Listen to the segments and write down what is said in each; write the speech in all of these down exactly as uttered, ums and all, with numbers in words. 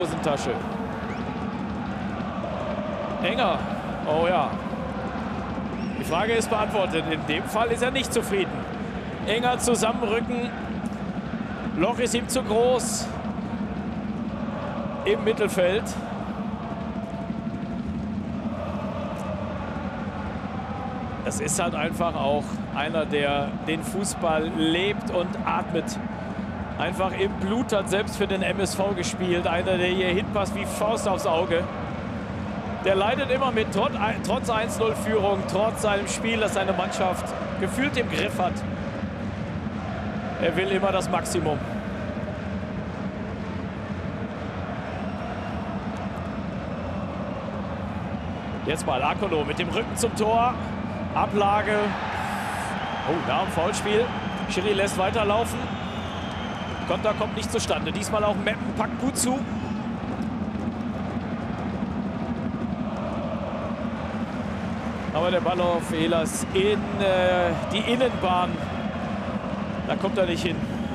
Hosentasche. Enger. Oh ja. Die Frage ist beantwortet. In dem Fall ist er nicht zufrieden. Enger zusammenrücken. Loch ist ihm zu groß. Im Mittelfeld. Das ist halt einfach auch einer, der den Fußball lebt und atmet. Einfach im Blut hat selbst für den M S V gespielt. Einer, der hier hinpasst wie Faust aufs Auge. Der leidet immer mit, trotz eins null Führung, trotz seinem Spiel, das seine Mannschaft gefühlt im Griff hat. Er will immer das Maximum. Jetzt mal Akono mit dem Rücken zum Tor. Ablage. Oh, da im Foulspiel. Schiri lässt weiterlaufen. Konter kommt nicht zustande. Diesmal auch Meppen packt gut zu. Aber der Ball auf Ehlers in äh, die Innenbahn. Da kommt er nicht hin.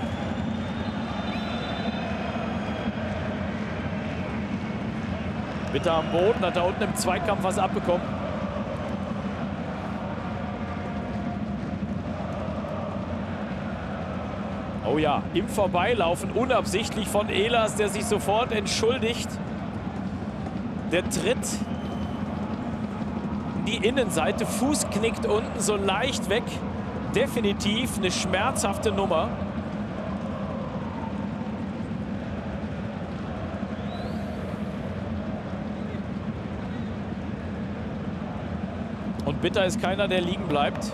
Bitter am Boden, hat da unten im Zweikampf was abbekommen. Oh ja, im Vorbeilaufen unabsichtlich von Ehlers, der sich sofort entschuldigt. Der tritt die Innenseite, Fuß knickt unten so leicht weg. Definitiv eine schmerzhafte Nummer. Und Bitter ist keiner, der liegen bleibt.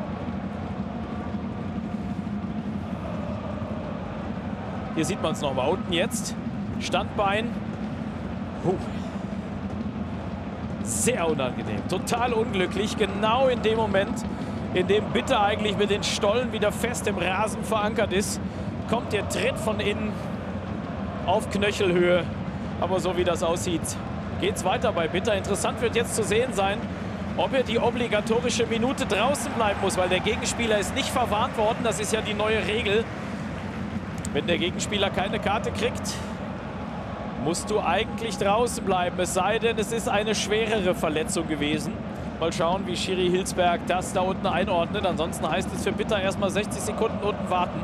Hier sieht man es nochmal unten jetzt. Standbein. Huh. Sehr unangenehm, total unglücklich. Genau in dem Moment, in dem Bitter eigentlich mit den Stollen wieder fest im Rasen verankert ist, kommt der Tritt von innen auf Knöchelhöhe. Aber so wie das aussieht, geht es weiter bei Bitter. Interessant wird jetzt zu sehen sein, ob er die obligatorische Minute draußen bleiben muss, weil der Gegenspieler ist nicht verwarnt worden. Das ist ja die neue Regel. Wenn der Gegenspieler keine Karte kriegt, musst du eigentlich draußen bleiben. Es sei denn, es ist eine schwerere Verletzung gewesen. Mal schauen, wie Schiri Hilsberg das da unten einordnet. Ansonsten heißt es für Bitter erstmal sechzig Sekunden unten warten.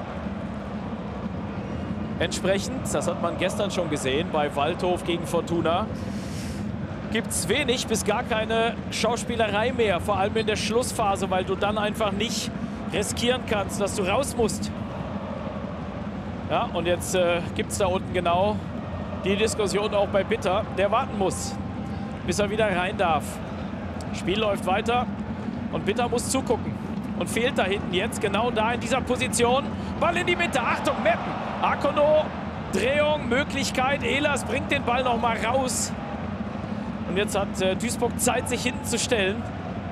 Entsprechend, das hat man gestern schon gesehen, bei Waldhof gegen Fortuna, gibt es wenig bis gar keine Schauspielerei mehr. Vor allem in der Schlussphase, weil du dann einfach nicht riskieren kannst, dass du raus musst. Ja, und jetzt äh, gibt es da unten genau die Diskussion auch bei Bitter, der warten muss, bis er wieder rein darf. Spiel läuft weiter und Bitter muss zugucken. Und fehlt da hinten jetzt, genau da in dieser Position. Ball in die Mitte, Achtung, Meppen. Akono, Drehung, Möglichkeit. Ehlers bringt den Ball noch mal raus. Und jetzt hat äh, Duisburg Zeit, sich hinten zu stellen.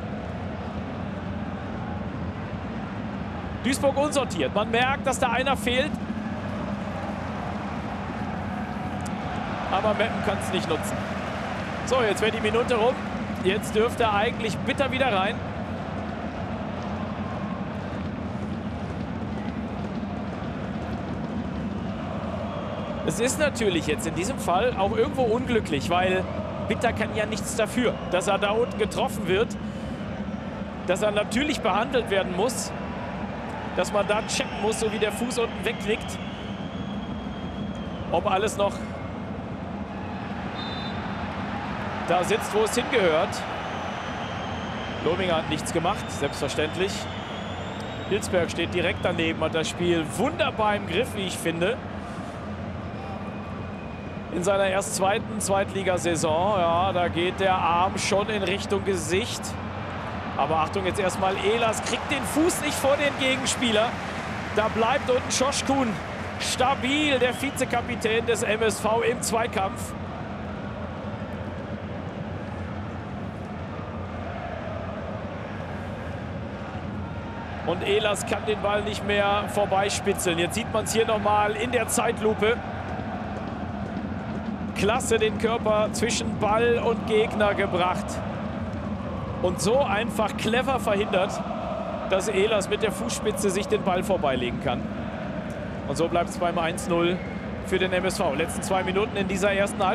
Duisburg unsortiert. Man merkt, dass da einer fehlt. Aber Meppen kann es nicht nutzen. So, jetzt wäre die Minute rum. Jetzt dürfte eigentlich Bitter wieder rein. Es ist natürlich jetzt in diesem Fall auch irgendwo unglücklich, weil Bitter kann ja nichts dafür, dass er da unten getroffen wird. Dass er natürlich behandelt werden muss. Dass man da checken muss, so wie der Fuß unten wegknickt. Ob alles noch da sitzt, wo es hingehört. Lominger hat nichts gemacht, selbstverständlich. Hilsberg steht direkt daneben, hat das Spiel wunderbar im Griff, wie ich finde. In seiner erst zweiten Zweitligasaison, ja, da geht der Arm schon in Richtung Gesicht. Aber Achtung, jetzt erstmal Ehlers kriegt den Fuß nicht vor den Gegenspieler. Da bleibt unten Schoschkun stabil, der Vizekapitän des M S V im Zweikampf. Und Ehlers kann den Ball nicht mehr vorbeispitzeln. Jetzt sieht man es hier nochmal in der Zeitlupe. Klasse den Körper zwischen Ball und Gegner gebracht. Und so einfach clever verhindert, dass Ehlers mit der Fußspitze sich den Ball vorbeilegen kann. Und so bleibt es beim eins null für den M S V. Letzten zwei Minuten in dieser ersten Halbzeit.